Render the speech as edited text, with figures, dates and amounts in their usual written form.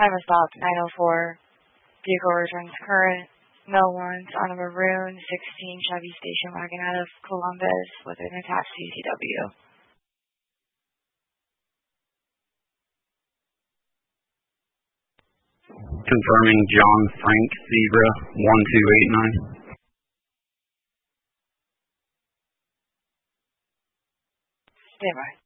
Time of stop 9:04. Vehicle returns current. Male warrants on a maroon 16 Chevy station wagon out of Columbus with an attached CCW. Confirming John Frank Zebra 1289. Stand by.